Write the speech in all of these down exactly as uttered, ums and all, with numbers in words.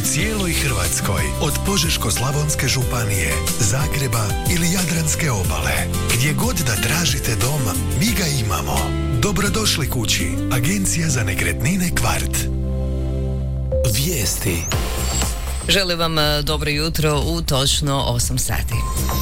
cijeloj Hrvatskoj, od Požeško-slavonske županije, Zagreba ili Jadranske obale. Gdje god da tražite dom, mi ga imamo. Dobrodošli kući. Agencija za nekretnine Kvart. Vijesti. Želim vam dobro jutro u točno osam sati.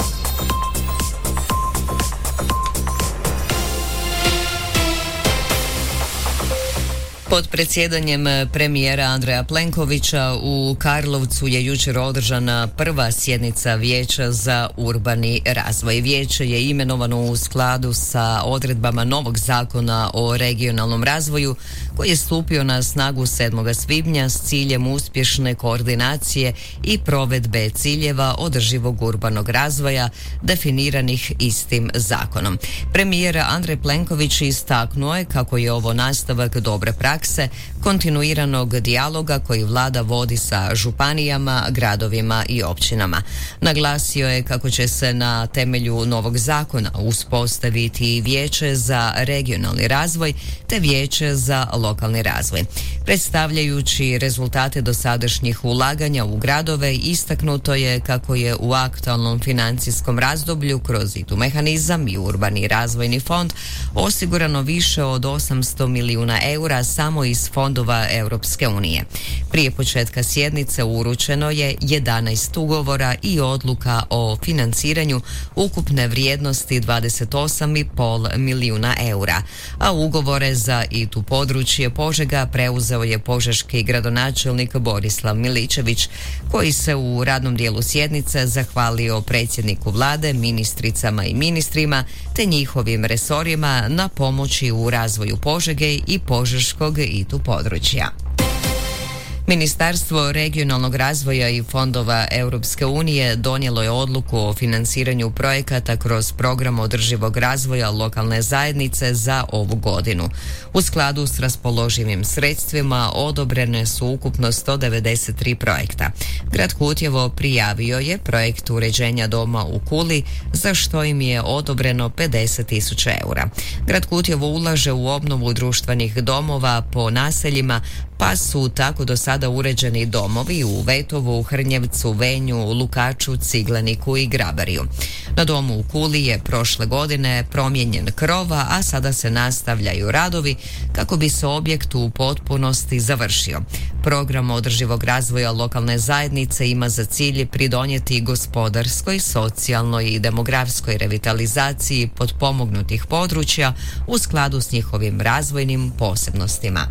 Pod predsjedanjem premijera Andreja Plenkovića u Karlovcu je jučer održana prva sjednica Vijeća za urbani razvoj. Vijeće je imenovano u skladu sa odredbama novog zakona o regionalnom razvoju koji je stupio na snagu sedmog svibnja s ciljem uspješne koordinacije i provedbe ciljeva održivog urbanog razvoja definiranih istim zakonom. Premijer Andrej Plenković istaknuo je kako je ovo nastavak dobre prakse kontinuiranog dijaloga koji vlada vodi sa županijama, gradovima i općinama. Naglasio je kako će se na temelju novog zakona uspostaviti Vijeće za regionalni razvoj te Vijeće za lokalni razvoj. Predstavljajući rezultate dosadašnjih ulaganja u gradove, istaknuto je kako je u aktualnom financijskom razdoblju kroz I T U mehanizam i Urbani razvojni fond osigurano više od osamsto milijuna eura samo iz fondova Europske unije. Prije početka sjednice uručeno je jedanaest ugovora i odluka o financiranju ukupne vrijednosti dvadeset osam i pol milijuna eura, a ugovore za I T U područje Požega preuzeo je požeški gradonačelnik Borislav Miličević, koji se u radnom dijelu sjednice zahvalio predsjedniku vlade, ministricama i ministrima te njihovim resorima na pomoći u razvoju Požege i požeškog I T U područja. Ministarstvo regionalnog razvoja i fondova Europske unije donijelo je odluku o financiranju projekata kroz program održivog razvoja lokalne zajednice za ovu godinu. U skladu s raspoloživim sredstvima odobrene su ukupno sto devedeset tri projekta. Grad Kutjevo prijavio je projekt uređenja doma u Kuli, za što im je odobreno pedeset tisuća eura. Grad Kutjevo ulaže u obnovu društvenih domova po naseljima, pa su tako do sada uređeni domovi u Vetovu, Hrnjevcu, Venju, Lukaču, Cigleniku i Grabariju. Na domu u Kuli je prošle godine promijenjen krova, a sada se nastavljaju radovi kako bi se objekt u potpunosti završio. Program održivog razvoja lokalne zajednice ima za cilj pridonijeti gospodarskoj, socijalnoj i demografskoj revitalizaciji potpomognutih područja u skladu s njihovim razvojnim posebnostima.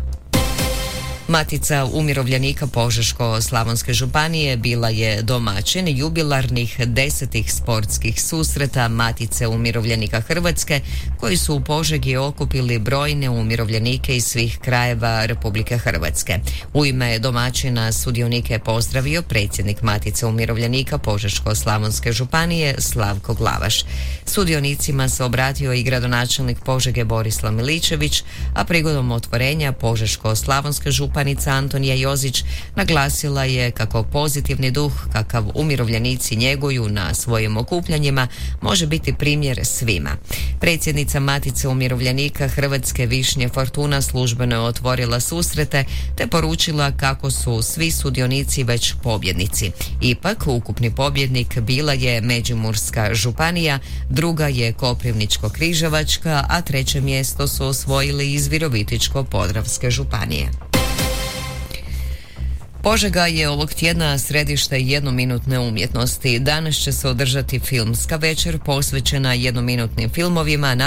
Matica umirovljenika Požeško-slavonske županije bila je domaćin jubilarnih desetih sportskih susreta Matice umirovljenika Hrvatske, koji su u Požegi okupili brojne umirovljenike iz svih krajeva Republike Hrvatske. U ime domaćina sudionike je pozdravio predsjednik Matice umirovljenika Požeško-slavonske županije Slavko Glavaš. Sudionicima se obratio i gradonačelnik Požege Borislav Miličević, a prigodom otvorenja Požeško-slavonske županije Županica Antonija Jozić naglasila je kako pozitivni duh kakav umirovljenici njeguju na svojim okupljanjima može biti primjer svima. Predsjednica Matice umirovljenika Hrvatske Višnje Fortuna službeno je otvorila susrete te poručila kako su svi sudionici već pobjednici. Ipak, ukupni pobjednik bila je Međimurska županija, druga je Koprivničko-križevačka, a treće mjesto su osvojili iz Virovitičko-podravske županije. Požega je ovog tjedna središte jednominutne umjetnosti. Danas će se održati filmska večer posvećena jednominutnim filmovima na